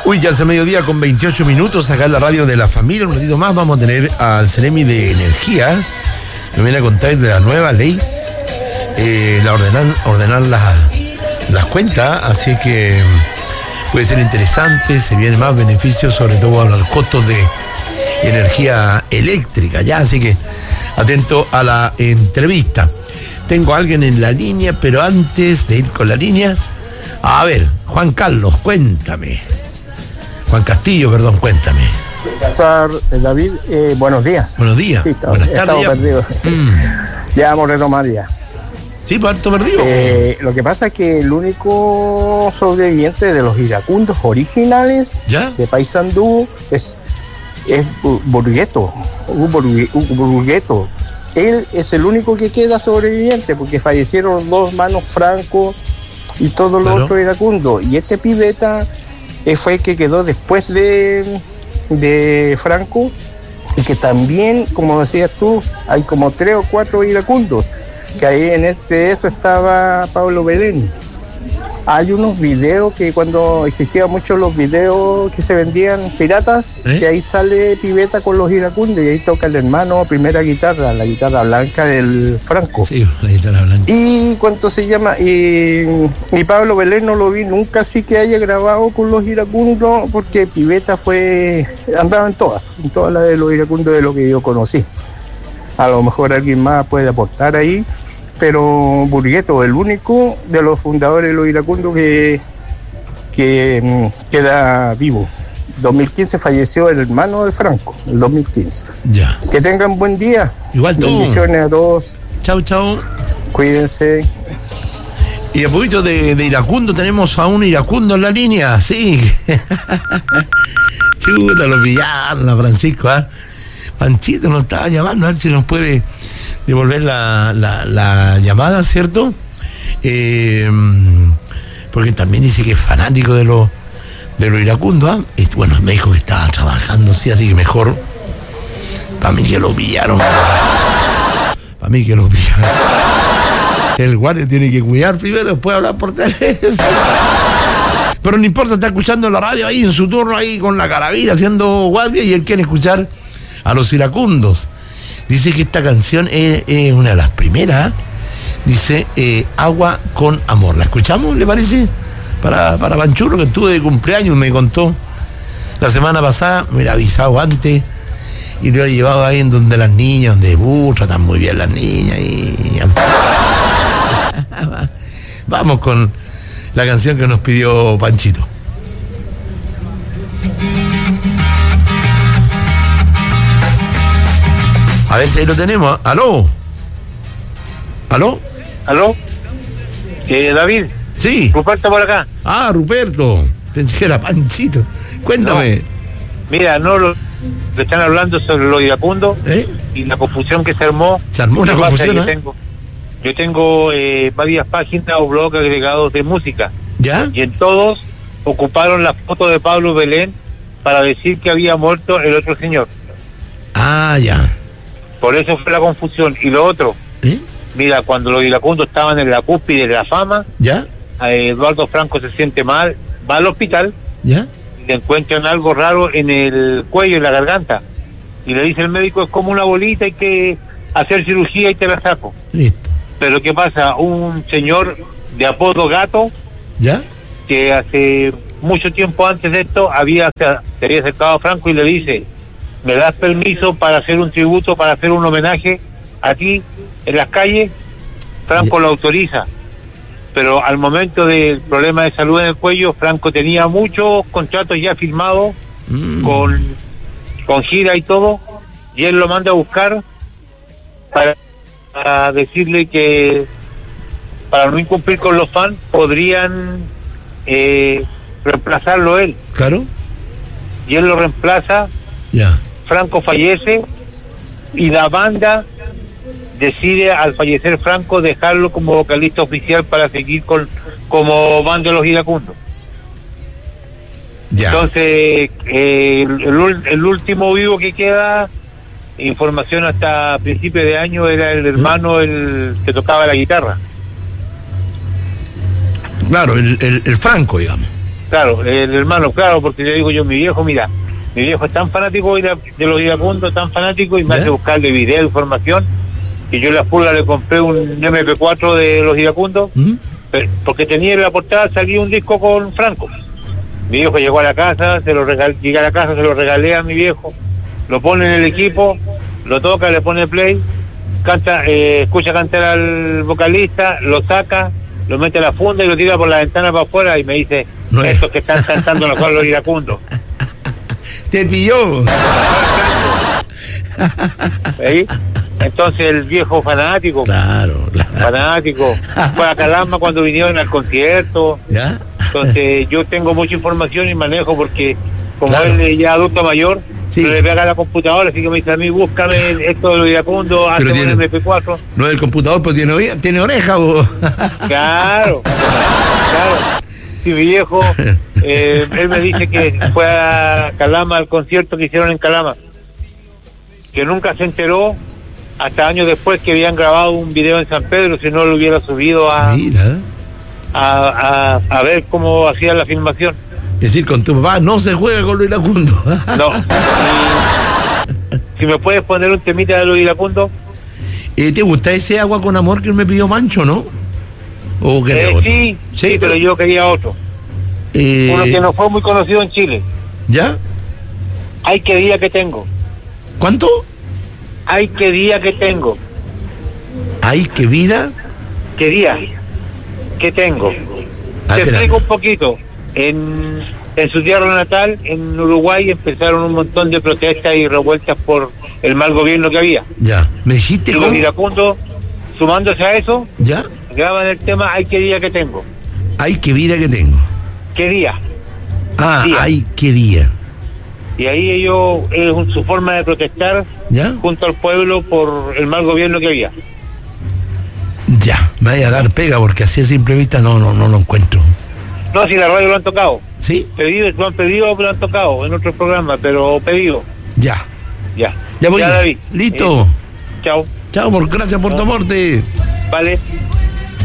Uy, ya es el mediodía con 28 minutos acá en la radio de la familia. Un ratito más vamos a tener al Ceremi de Energía. Me viene a contar de la nueva ley, ordenar las cuentas, así que puede ser interesante, se vienen más beneficios, sobre todo a los costos de energía eléctrica, ya, así que atento a la entrevista. Tengo a alguien en la línea, pero antes de ir con la línea, a ver, Juan Carlos, cuéntame. Juan Castillo, perdón, cuéntame. David, buenos días. Buenos días. Sí, buenas tardes. Estamos perdidos. Ya vamos a retomar ya. Sí, parto perdido. Lo que pasa es que el único sobreviviente de los iracundos originales de Paysandú es Burgueto. Burgueto. Él es el único que queda sobreviviente porque fallecieron dos hermanos Franco y todos los otros iracundos. Y este pibeta fue el que quedó después de Franco, y que también, como decías tú, hay como 3 o 4 iracundos, que ahí en eso estaba Pablo Belén. Hay unos videos que cuando existían muchos los videos que se vendían piratas, que ahí sale pibeta con los iracundos y ahí toca el hermano primera guitarra, la guitarra blanca del Franco. Sí, la guitarra blanca. Y ¿cuánto se llama? Y Pablo Belén no lo vi nunca así que haya grabado con los iracundos, porque pibeta andaba en todas las de los iracundos de lo que yo conocí. A lo mejor alguien más puede aportar ahí, pero Burgueto, el único de los fundadores de los iracundos que queda vivo. 2015 falleció el hermano de Franco, el 2015. Ya. Que tengan buen día. Igual tú. Bendiciones a todos. Chau, chau. Cuídense. Y a poquito de iracundo, tenemos a un iracundo en la línea, sí. Chuta, los villanos, Francisco, ¿eh? Panchito nos estaba llamando, a ver si nos puede devolver la llamada, ¿cierto? Porque también dice que es fanático de lo iracundo, ¿ah? Bueno, me dijo que estaba trabajando, sí, así que mejor para mí que lo pillaron. Para mí que lo pillaron. El guardia tiene que cuidar primero, después hablar por teléfono. Pero no importa, está escuchando la radio ahí en su turno, ahí con la carabina haciendo guardia, y él quiere escuchar a los iracundos. Dice que esta canción es una de las primeras. Dice Agua con Amor. ¿La escuchamos, le parece? Para Panchulo, que estuve de cumpleaños, me contó la semana pasada, me hubiera avisado antes y lo he llevado ahí en donde las niñas, donde tratan muy bien las niñas y... Vamos con la canción que nos pidió Panchito. A ver si ahí lo tenemos. ¿Aló? David. Sí. Ruperto por acá. Ah, Ruperto. Pensé que era Panchito. Cuéntame. No. Mira, le están hablando sobre los iracundos y la confusión que se armó. Se armó una confusión, Yo tengo varias páginas o blogs agregados de música. ¿Ya? Y en todos ocuparon la foto de Pablo Belén para decir que había muerto el otro señor. Ah, ya. Por eso fue la confusión. Y lo otro, mira, cuando los iracundos estaban en la cúspide de la fama, ¿ya? Eduardo Franco se siente mal, va al hospital, ¿ya? Y le encuentran algo raro en el cuello, en la garganta. Y le dice el médico, es como una bolita, hay que hacer cirugía y te la saco. Listo. Pero ¿qué pasa? Un señor de apodo Gato, ¿ya? Que hace mucho tiempo antes de esto se había acercado a Franco y le dice, ¿me das permiso para hacer un tributo, para hacer un homenaje a ti en las calles? Franco lo autoriza, pero al momento del problema de salud en el cuello, Franco tenía muchos contratos ya firmados con gira y todo, y él lo manda a buscar para decirle que para no incumplir con los fans podrían reemplazarlo él. Claro. Y él lo reemplaza. Ya. Franco fallece y la banda decide, al fallecer Franco, dejarlo como vocalista oficial para seguir como banda de los iracundos. Ya. Entonces el último vivo que queda, información hasta principios de año, era el hermano el que tocaba la guitarra. Claro, el Franco, digamos. Claro, el hermano, claro, porque le digo yo, mi viejo, mira, mi viejo es tan fanático de los iracundos, tan fanático, y me hace buscarle video, información, y yo en la pulga le compré un MP4 de los iracundos, porque tenía en la portada, salía un disco con Franco. Mi viejo llegó a la casa, llegué a la casa, se lo regalé a mi viejo, lo pone en el equipo, lo toca, le pone play, canta, escucha cantar al vocalista, lo saca, lo mete a la funda y lo tira por la ventana para afuera y me dice, no es... estos que están cantando los iracundos. Te pilló. ¿Sí? Entonces el viejo fanático, fanático, fue a Calama cuando vinieron al concierto. ¿Ya? Entonces yo tengo mucha información y manejo porque como él es ya adulto mayor, no le pega a la computadora, así que me dice a mí, búscame esto de los iracundos, hace un MP4. No es el computador, pero tiene oreja, vos. Claro. Sí, mi viejo, él me dice que fue a Calama al concierto que hicieron en Calama, que nunca se enteró hasta años después que habían grabado un video en San Pedro, si no lo hubiera subido a ver cómo hacían la filmación. Es decir, con tu papá no se juega con los iracundos. No. Si me puedes poner un temita de los iracundos. ¿Te gusta ese Agua con Amor que me pidió Mancho, no? ¿O sí, pero yo quería otro. Uno que no fue muy conocido en Chile. ¿Ya? Ay, qué día que tengo. ¿Cuánto? Ay, qué día que tengo. Ay, qué vida. ¿Qué día que tengo? Te explico un poquito. En su tierra natal, en Uruguay, empezaron un montón de protestas y revueltas por el mal gobierno que había. Ya, me dijiste. Y los iracundos, sumándose a eso, ya graban el tema Ay, qué día que tengo. Ay, qué vida que tengo. ¿Qué día? Día. Ay, qué día. Y ahí ellos, es su forma de protestar, ¿ya?, junto al pueblo por el mal gobierno que había. Ya, me vaya a dar pega porque así a simple vista no lo encuentro. No, si la radio lo han tocado. ¿Sí? Lo han pedido, lo han tocado en otro programa, pero pedido. Ya voy. Ya, David. Listo. Chao. Chao, gracias por tu aporte. Vale.